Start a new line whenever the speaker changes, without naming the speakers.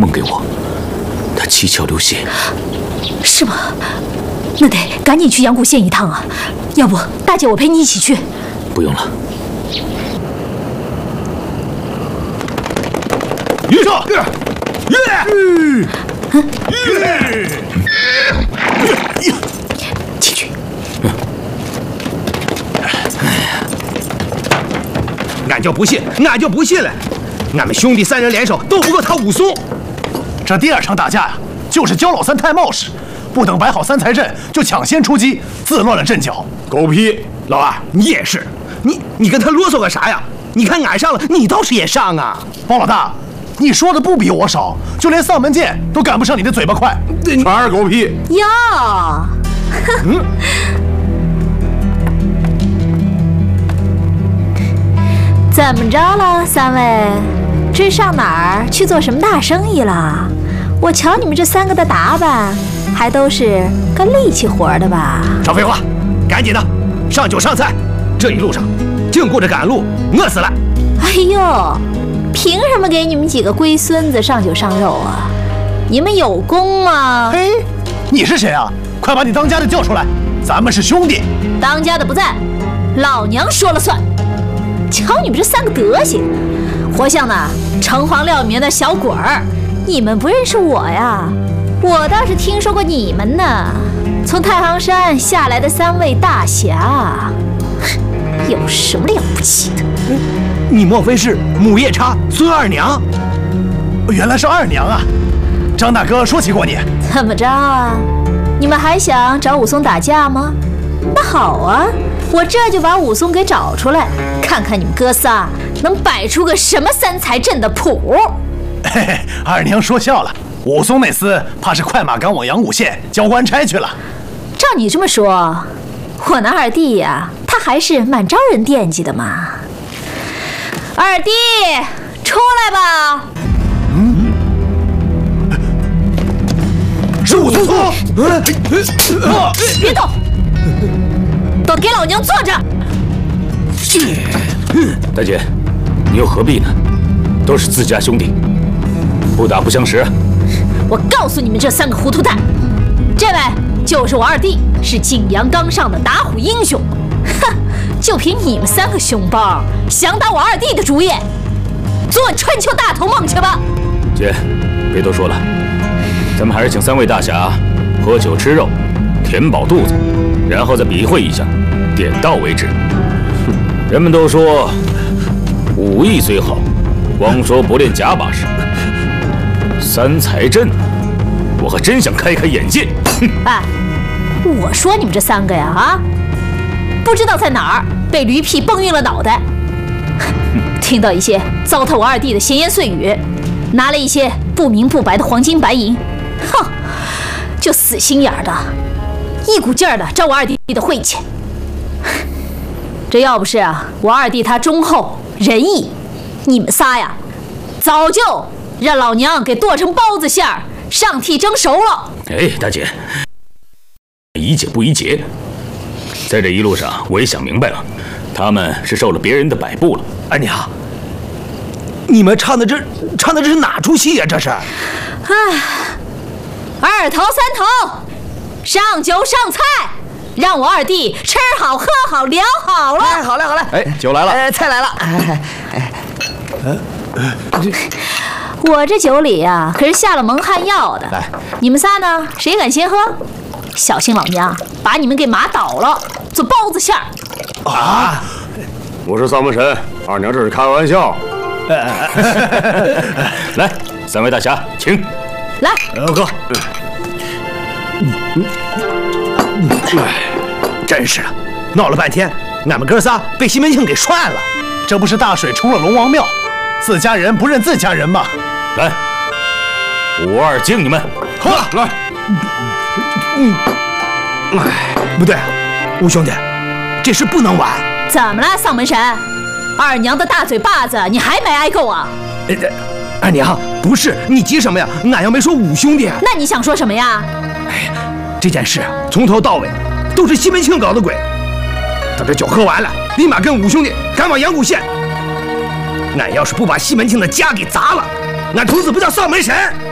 梦给我，他七窍流血。
是吗？那得赶紧去阳谷县一趟啊！要不大姐我陪你一起去。
不用了。
进去。
俺就不信了，俺们兄弟三人联手斗不过他武松。
这第二场打架呀，就是焦老三太冒失，不等摆好三才阵就抢先出击，自乱了阵脚。
狗屁！老二，你也是，你跟他啰嗦个啥呀？你看俺上了，你倒是也上啊！
包老大，你说的不比我少，就连丧门剑都赶不上你的嘴巴快。
全是狗屁！
哟，怎么着了，三位？这上哪儿去做什么大生意了？我瞧你们这三个的打扮，还都是干力气活的吧？
少废话，赶紧的，上酒上菜。这一路上净顾着赶路，饿死了。
哎呦，凭什么给你们几个龟孙子上酒上肉啊？你们有功吗？
嘿，你是谁啊？快把你当家的叫出来，咱们是兄弟。
当家的不在，老娘说了算。瞧你们这三个德行，活像那城隍庙里面的小鬼儿。你们不认识我呀？我倒是听说过你们呢。从太行山下来的三位大侠，有什么了不起的？
你莫非是母夜叉孙二娘？
原来是二娘啊！张大哥说起过你。
怎么着啊？你们还想找武松打架吗？那好啊，我这就把武松给找出来，看看你们哥仨能摆出个什么三才阵的谱。
嘿嘿，二娘说笑了，武松那厮怕是快马赶往阳谷县交官差去了。
照你这么说，我那二弟呀，他还是蛮招人惦记的嘛。二弟，出来吧。
是武松。
别动，都给老娘坐着。
大姐，你又何必呢？都是自家兄弟，不打不相识。
我告诉你们这三个糊涂蛋，这位就是我二弟，是景阳冈上的打虎英雄。哼，就凭你们三个熊包，想打我二弟的主意，做春秋大同梦去吧。
姐，别多说了，咱们还是请三位大侠喝酒吃肉，填饱肚子，然后再比划一下，点到为止。人们都说武艺虽好，光说不练假把式。三才阵，我还真想开开眼界。
哎，我说你们这三个呀，啊，不知道在哪儿被驴屁蹦晕了脑袋，听到一些糟蹋我二弟的闲言碎语，拿了一些不明不白的黄金白银，哼，就死心眼的，一股劲儿的招我二弟的晦气。这要不是啊，我二弟他忠厚仁义，你们仨呀，早就让老娘给剁成包子馅儿，上屉蒸熟了。
哎，大姐，宜解不宜结。在这一路上，我也想明白了，他们是受了别人的摆布了。
二娘，你们唱的这是哪出戏呀？这是？
唉，二头三头，上酒上菜，让我二弟吃好喝好聊好了。
哎，好嘞好嘞。
哎，酒来了。
菜来了。
我这酒里呀，可是下了蒙汗药的。
来，
你们仨呢？谁敢先喝？小心老娘把你们给麻倒了，做包子馅儿。
啊！
不是丧门神，二娘这是开玩笑。
来，三位大侠，请。
来，
哥。真是的，闹了半天，俺们哥仨被西门庆给涮了。
这不是大水冲了龙王庙，自家人不认自家人吗？
来，武二敬你们，
喝来。不对，吴兄弟，这事不能晚。
怎么了，丧门神？二娘的大嘴巴子你还没挨够啊？
二娘，不是你急什么呀？俺又没说五兄弟。
那你想说什么呀？
哎呀，这件事从头到尾都是西门庆搞的鬼。等这酒喝完了，立马跟五兄弟赶往阳谷县。俺要是不把西门庆的家给砸了，俺童子不叫丧门神。